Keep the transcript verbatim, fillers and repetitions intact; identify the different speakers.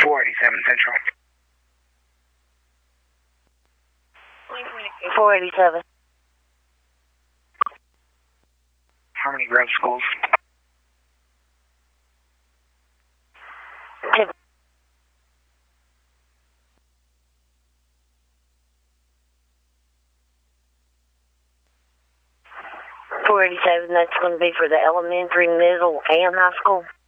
Speaker 1: four eighty-seven Central.
Speaker 2: four eighty-seven.
Speaker 1: Harmony Grove Schools.
Speaker 2: four eighty-seven, that's going to be for the elementary, middle, and high school.